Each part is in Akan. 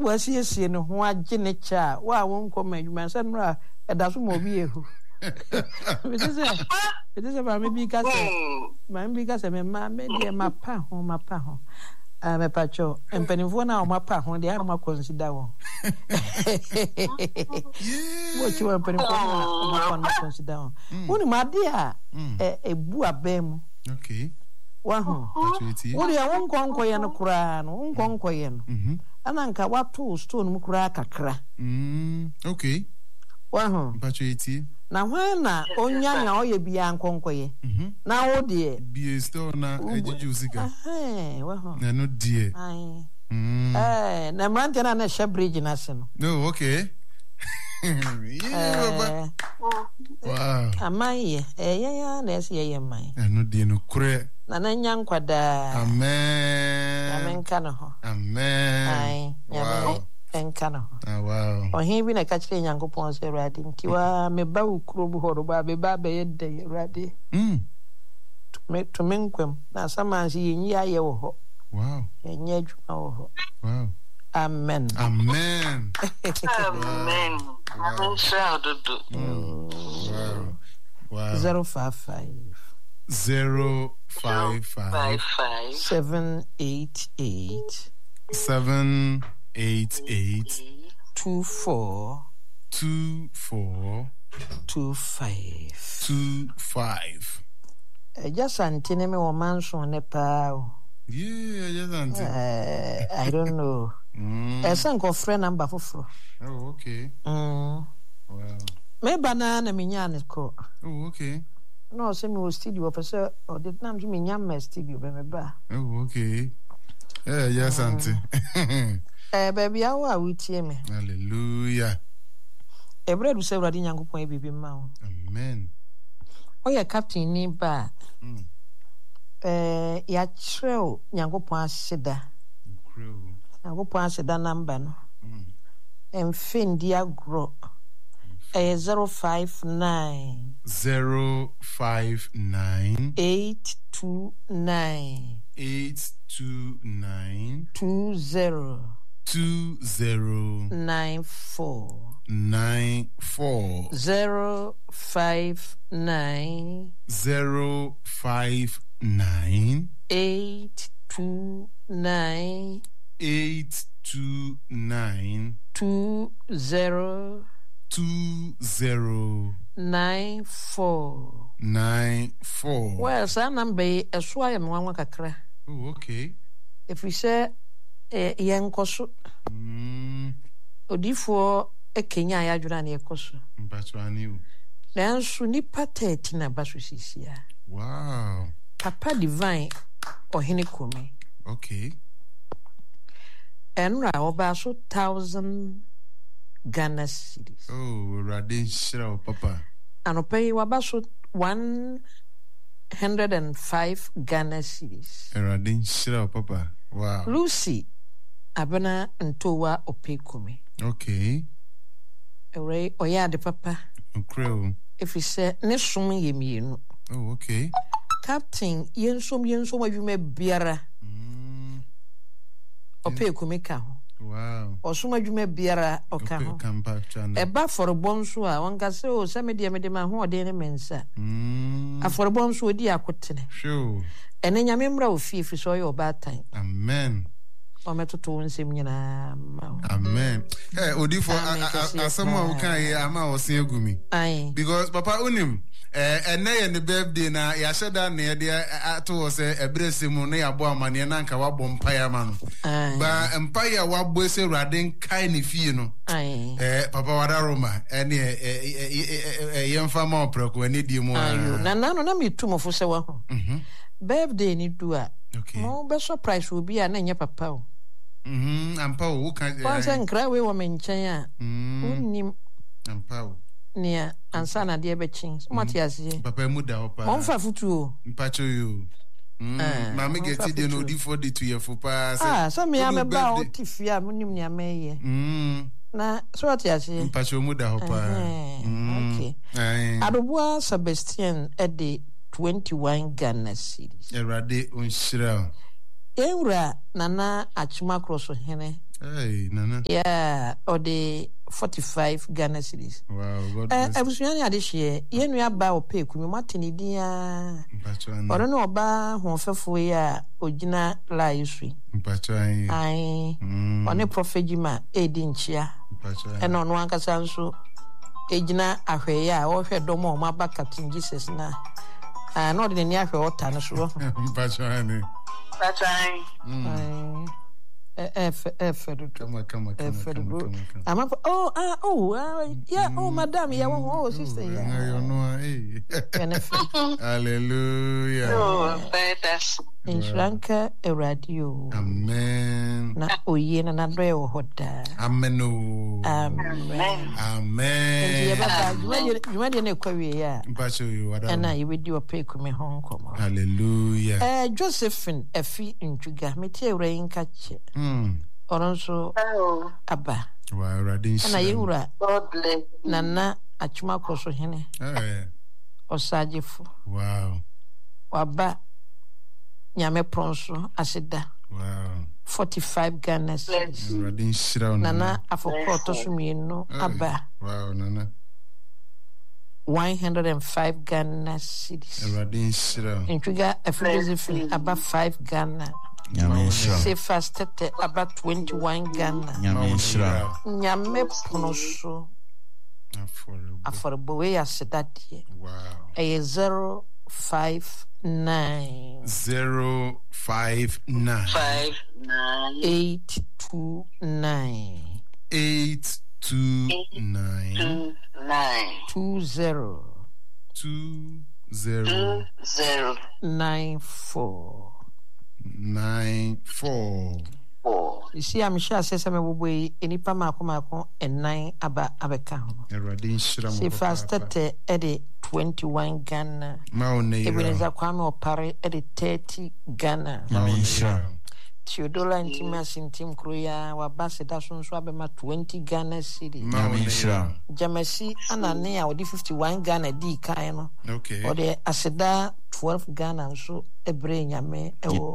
wasiesie no ho agye ne cha wa won koma adwuma se no a eda so mo bi ehu it is about me bi ka se me ma me de mapa ho me pacho empenifo na o mapa ho de ma consider won what you empenifo na o mapa consider won woni ma de a ebu abem okay wa ho woni ya won konkoye no kura no won konkoye no ananka wato stone mu kura kakra okay wa ho pacho eti na hwana onyanya oye bia nkonkoye na wo de bia store na ejeju sika wa ho na no die na mrante na she bridge na se no no okay yeah wow amaye ya na ese ye mai na no die no kure na nya nkwada amen kana ho amen wow enkana wow ohin bi na ka kire Nyankopon se Awurade nkiwa me ba ukuro bu horo ba be ba be yede Awurade to menkwem na samansi yenyi aye wo ho wow yenyi adwuma wo ho wow amen amen amen amen shadodo wow 055 788 24 25 just antene me wo manson ne pa o yeah just antene I don't know esen ko friend number foforo oh okay wow me banana me nyane ko oh okay no se me studio professor o de nam me nyam studio be me ba oh okay yeah just antene baby awa witie me hallelujah ebredu se Awurade Nyankopon ebibi ma wo amen oya captain ni ba ya treo Nyankopon aseda Nyankopon aseda number no emfendi agro 059 829 20 94 059 829 20 94 well sa number eso ya me wanwa kakra oh okay if we say yenkoso odifo ekenya ya adwuna na yekoso mpatwani o nanso nipa 30 na baso sisia wow papa divine ohene kome okay enra oba so 1000 Ghana cedis oh radin shira papa anopai wabaso 105 Ghana cedis radin shira papa wow Lucy abana ntowa opekome okay ere oya de papa okro if we say ne som yemienu oh okay captain yensom adwuma biara opekome ka ho wow osum adwuma biara oka ho eba forobon so a wonka se o se me ma ho ode ne mensa aforobon so odi akotene sure ene nyame mra ofie fi so yo batan amen o metoto nsem nyina amen odi for asama wo kan ye ama wo sen agumi because papa unim ene ye ne birthday na ya sheda na ye de ato se ebresemu na ya bo amane na nka wa bo mpaya ma no ba mpaya wa bo se Awurade kai ne fie no papa wada Roma ene ye mfa ma opreko ene die mu na na mitumofo se wa ho birthday ni dua mo be surprise obi a na nya papa o ampa o kan kwanse nkra we wo menchen a unnim ampa o nia ansa na de be chin smati asie papa mu da opa mo mfa futuo mpacho yo mama get dey no di for the to your papa so me am ba o tifia munim nia meye na smati asie mpacho mu da opa okay Adoboa Sebastian ede 21 Ghana cedis Erade onshira Ewra nana achima cross hene Hey, Nana. Yeah, or the 45 Ghana cedis. Wow, God bless. I was really at this year. You know about pay, you Martin, dear. Or no, ba, who for ya, Ojina Laisri. I on a profegima, a dinchia, and on one casanso, Ejina Ahea, or her domo, my back Captain Jesus now. Not in the near or Tanasro. Come on. I'm up. Yeah. Oh, madam. Yeah. Oh, sister. Hallelujah. Oh, fantastic. In Sranka, a radio. Amen. Na oye na nadre o hoda. Amen. You went in a career. And I would do a pay me home. Hallelujah. Josephine, a fee in Juga, me tear rain catch it. Or also Abba. Wow, Radin. And I yura. Nana, a chumako so hene. Or Sajifu. Wow. Waba. Nyame pronso aseda. Wow. 45 Ghana cedis. Nana afokoto sumieno aba. Wow, Nana. 105 Ghana cedis. In Twiga Josephine about 5 Ghana. Say fast tete about 21 Ghana. Nyame pronso. Affordable way aseda die. Wow. A 059 059 829 829 20 94. You see, I'm sure I say some way any pamako and 9 abeka. See, fast at the 21 Ghana. Ebenezer Kwame Opare at the 30 Ghana. Theodora Intimacy in Tim Kruya, Wabasada Swabema 20 Ghana cedis. Jamasi Anania or the 51 Ghana D Kaino. Okay. Or the Aseda 12 Ghana, so a brain yame.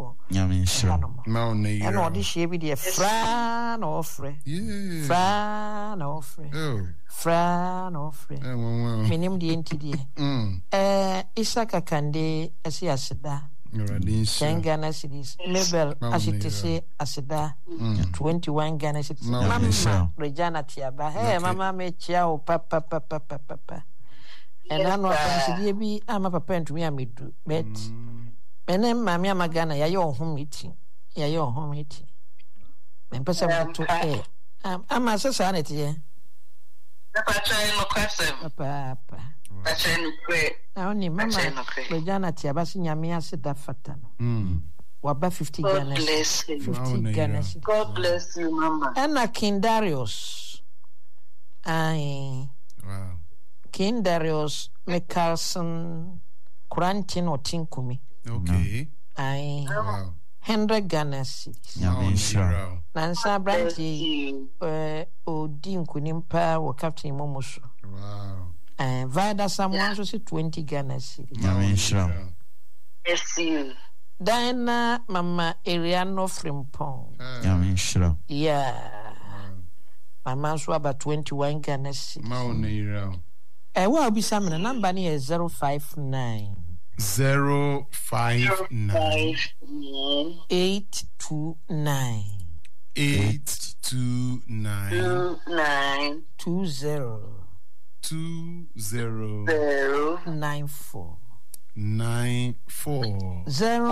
And all this year be the Fran offre. Fran offre. Fran offre. Minim the entity. Isaka Kande, Asi Aseda. 10 Ghana cedis. Mabel, as it is, Aseda, 21 Ghana cedis. Mama, Regina Tiaba. Hey, Mama, me chiao, papa. And I know I be, I'm a papa to me, I may do. But, and then Mamma Magana, your home meeting. Your home meeting. And person to air. I'm a society. Papa. Only Mama Regina Tiabasi Yamia said that fatano. Waba 50 Ghana. 50 Ghana. God bless you, Mama. Anna King Darius. Aye. Wow. King Darius McCarson Quarantine or Tinkumi. Okay. Aye. Wow. 100 Ghana cedis. Nansa Brandy Odin Kunimpa or Captain Momoso. Wow. Vada someone so 20 Ghana cedis. Yes, you. Diana Mama Ariano Frimpong. Yeah. Mama so about 21 Ghana cedis. Well, be some number near 059 829 20 94 059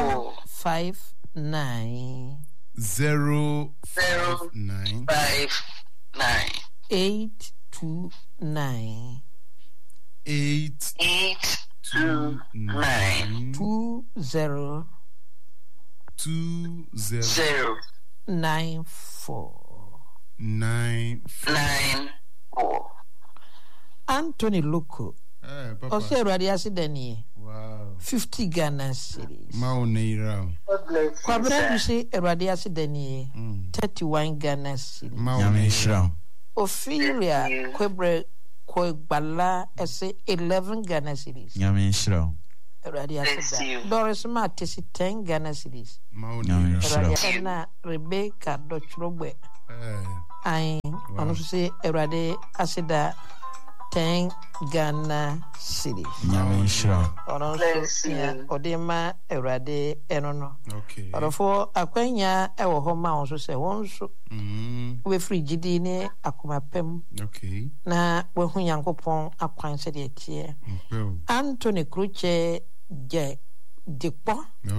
829 94 Anthony Loco. Also, Radiasi Deni. Wow. 50 Ghana cedis. Maunira. Kwabra say Radiasi Deni. 31 Ghana cedis. Maunira. Ophelia Quebre Bala say 11 Ghana cedis. Radiasi. Doris Martis 10 Ghana cedis. Maunira. Rebecca Dochrobe. I ono so say Erade asida 10 Ghana cities. Nyame nshira. Ono so odema Erade enono. Okay. Ono for akwanya ewo ho ma on so say won so. We free gidi ne akomapem. Okay. Na we hu Yankopon akwan se de tie. Anthony Kruche je Dikpo.